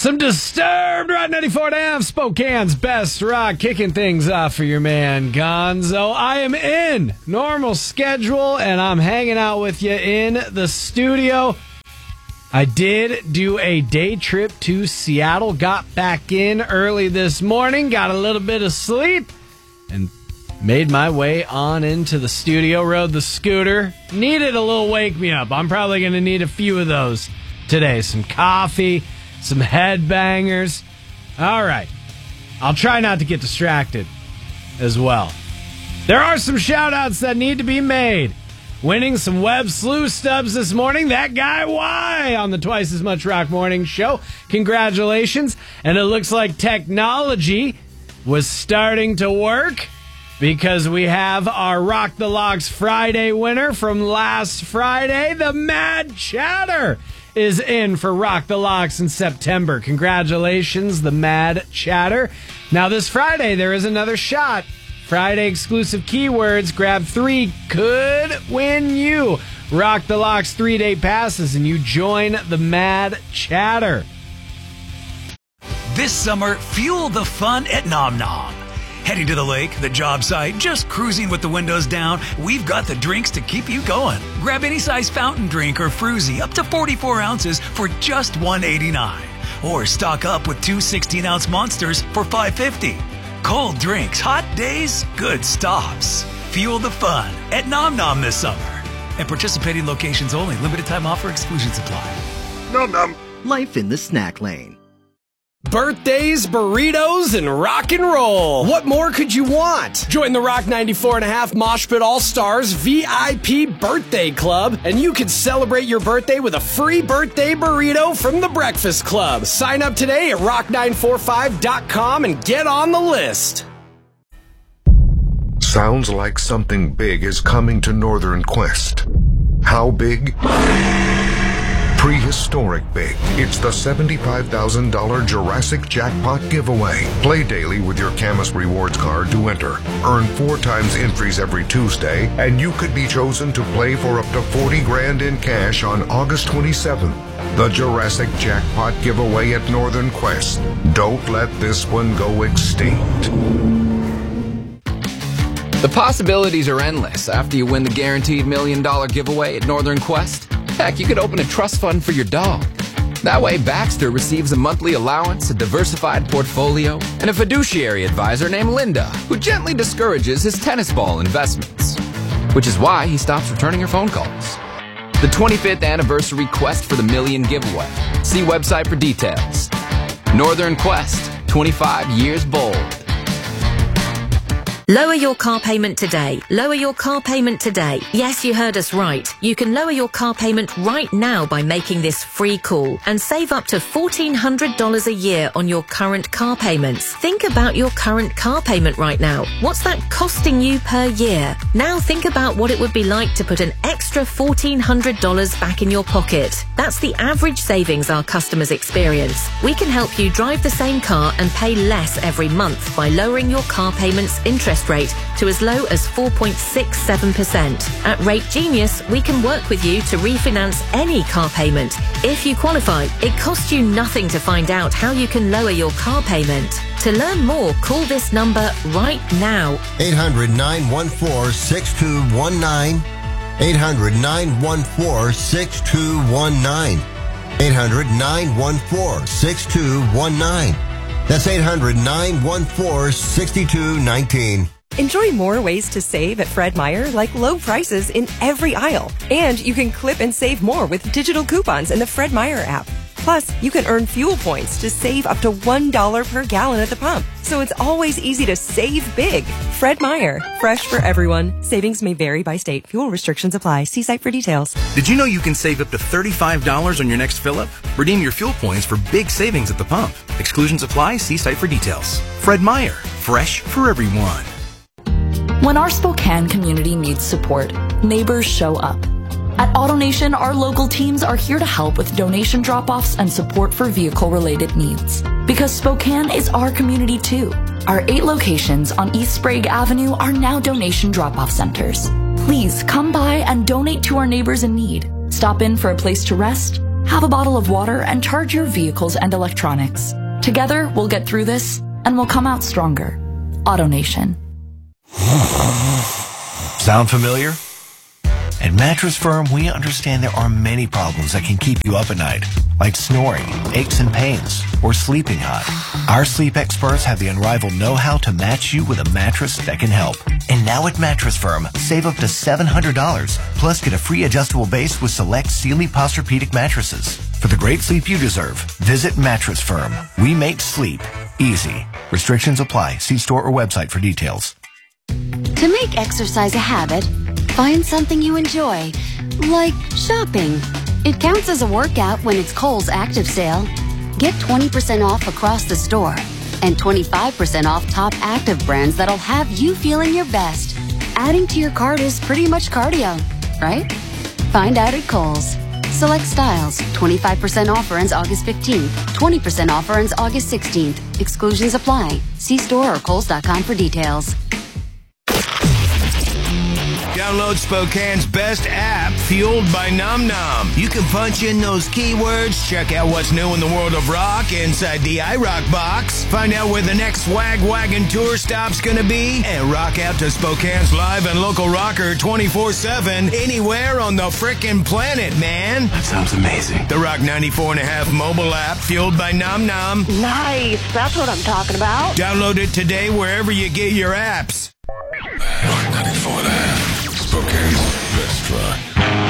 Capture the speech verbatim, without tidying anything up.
Some Disturbed, Rock ninety-four and a half, Spokane's best rock, kicking things off for your man Gonzo. I am in normal schedule, and I'm hanging out with you in the studio. I did do a day trip to Seattle, got back in early this morning, got a little bit of sleep, and made my way on into the studio, rode the scooter, needed a little wake me up. I'm probably going to need a few of those today. Some coffee, some headbangers. All right. I'll try not to get distracted as well. There are some shout-outs that need to be made. Winning some Web Slew stubs this morning, that guy Y on the Twice As Much Rock Morning Show. Congratulations. And it looks like technology was starting to work because we have our Rock the Locks Friday winner from last Friday. The Mad Chatter is in for Rock the Locks in September. Congratulations, the Mad Chatter. Now this Friday, there is another shot. Friday exclusive keywords. Grab three could win you Rock the Locks three-day passes, and you join the Mad Chatter. This summer, fuel the fun at Nom Nom. Heading to the lake, the job site, just cruising with the windows down, we've got the drinks to keep you going. Grab any size fountain drink or fruzy up to forty-four ounces for just one eighty-nine. Or stock up with two sixteen-ounce monsters for five fifty. Cold drinks, hot days, good stops. Fuel the fun at Nom Nom this summer. And participating locations only. Limited time offer. Exclusions apply. Nom Nom. Life in the snack lane. Birthdays, burritos, and rock and roll. What more could you want? Join the Rock ninety-four and a half Mosh Pit All-Stars V I P Birthday Club, and you can celebrate your birthday with a free birthday burrito from the Breakfast Club. Sign up today at rock nine four five dot com and get on the list. Sounds like something big is coming to Northern Quest. How big? Prehistoric big. It's the seventy-five thousand dollars Jurassic Jackpot giveaway. Play daily with your Camus Rewards card to enter. Earn four times entries every Tuesday, and you could be chosen to play for up to forty grand in cash on August twenty-seventh. The Jurassic Jackpot giveaway at Northern Quest. Don't let this one go extinct. The possibilities are endless after you win the guaranteed million dollar giveaway at Northern Quest. Heck, you could open a trust fund for your dog. That way, Baxter receives a monthly allowance, a diversified portfolio, and a fiduciary advisor named Linda, who gently discourages his tennis ball investments. Which is why he stops returning her phone calls. The twenty-fifth anniversary Quest for the Million giveaway. See website for details. Northern Quest, twenty-five years bold. Lower your car payment today. Lower your car payment today. Yes, you heard us right. You can lower your car payment right now by making this free call and save up to fourteen hundred dollars a year on your current car payments. Think about your current car payment right now. What's that costing you per year? Now think about what it would be like to put an extra fourteen hundred dollars back in your pocket. That's the average savings our customers experience. We can help you drive the same car and pay less every month by lowering your car payment's interest rate to as low as four point six seven percent. At Rate Genius, we can work with you to refinance any car payment. If you qualify, it costs you nothing to find out how you can lower your car payment. To learn more, call this number right now. eight hundred, nine one four, six two one nine. eight hundred, nine one four, six two one nine. eight hundred, nine one four, six two one nine. That's eight hundred, nine one four, six two one nine. Enjoy more ways to save at Fred Meyer, like low prices in every aisle. And you can clip and save more with digital coupons in the Fred Meyer app. Plus, you can earn fuel points to save up to one dollar per gallon at the pump. So it's always easy to save big. Fred Meyer, fresh for everyone. Savings may vary by state. Fuel restrictions apply. See site for details. Did you know you can save up to thirty-five dollars on your next fill-up? Redeem your fuel points for big savings at the pump. Exclusions apply. See site for details. Fred Meyer, fresh for everyone. When our Spokane community needs support, neighbors show up. At AutoNation, our local teams are here to help with donation drop-offs and support for vehicle-related needs. Because Spokane is our community too. Our eight locations on East Sprague Avenue are now donation drop-off centers. Please come by and donate to our neighbors in need. Stop in for a place to rest, have a bottle of water, and charge your vehicles and electronics. Together, we'll get through this, and we'll come out stronger. AutoNation. Sound familiar? At Mattress Firm, we understand there are many problems that can keep you up at night, like snoring, aches and pains, or sleeping hot. Our sleep experts have the unrivaled know-how to match you with a mattress that can help. And now at Mattress Firm, save up to seven hundred dollars, plus get a free adjustable base with select Sealy Posturepedic mattresses. For the great sleep you deserve, visit Mattress Firm. We make sleep easy. Restrictions apply. See store or website for details. To make exercise a habit, find something you enjoy, like shopping. It counts as a workout when it's Kohl's Active Sale. Get twenty percent off across the store and twenty-five percent off top active brands that'll have you feeling your best. Adding to your cart is pretty much cardio, right? Find out at Kohl's. Select styles. twenty-five percent offer ends August fifteenth. twenty percent offer ends August sixteenth. Exclusions apply. See store or kohls dot com for details. Download Spokane's best app, Fueled by Nom Nom. You can punch in those keywords, check out what's new in the world of rock inside the iRock box, find out where the next Swag Wagon tour stop's gonna be, and rock out to Spokane's live and local rocker twenty-four seven anywhere on the frickin' planet, man. That sounds amazing. The Rock ninety-four and a half mobile app, Fueled by Nom Nom. Nice. That's what I'm talking about. Download it today wherever you get your apps. Rock ninety-four and a half. Spokane's best rock.